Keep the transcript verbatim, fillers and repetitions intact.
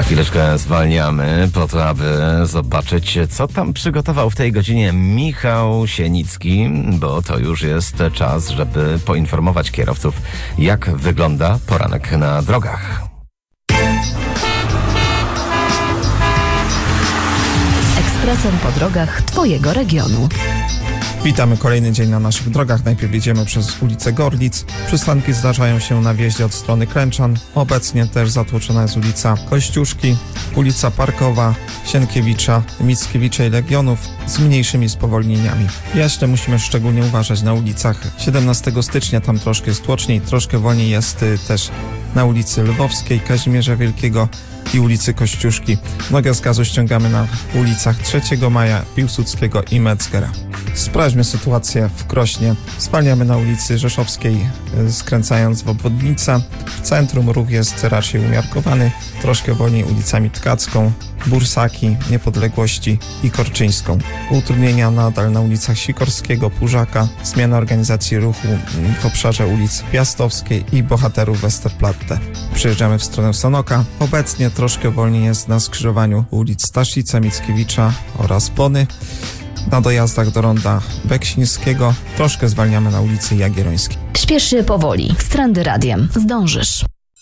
Na chwileczkę zwalniamy po to, aby zobaczyć, co tam przygotował w tej godzinie Michał Sienicki, bo to już jest czas, żeby poinformować kierowców, jak wygląda poranek na drogach. Ekspresem po drogach Twojego regionu. Witamy kolejny dzień na naszych drogach. Najpierw jedziemy przez ulicę Gorlic. Przystanki zdarzają się na wjeździe od strony Klęczan. Obecnie też zatłoczona jest ulica Kościuszki, ulica Parkowa, Sienkiewicza, Mickiewicza i Legionów z mniejszymi spowolnieniami. Jeszcze musimy szczególnie uważać na ulicach siedemnastego stycznia, tam troszkę jest tłoczniej, troszkę wolniej jest też na ulicy Lwowskiej, Kazimierza Wielkiego i ulicy Kościuszki. Nogę z gazu ściągamy na ulicach trzeciego maja, Piłsudskiego i Metzgera. Sprawdźmy sytuację w Krośnie. Zwalniamy na ulicy Rzeszowskiej, skręcając w obwodnicę. W centrum ruch jest raczej umiarkowany, troszkę wolniej ulicami Tkacką, Bursaki, Niepodległości i Korczyńską. Utrudnienia nadal na ulicach Sikorskiego, Pużaka, zmiana organizacji ruchu w obszarze ulic Piastowskiej i Bohaterów Westerplatte. Przejeżdżamy w stronę Sanoka. Obecnie troszkę wolniej jest na skrzyżowaniu ulic Staszica, Mickiewicza oraz Bony. Na dojazdach do ronda Beksińskiego troszkę zwalniamy na ulicy Jagiellońskiej. Śpiesz się powoli. Z Trendy Radiem. Zdążysz.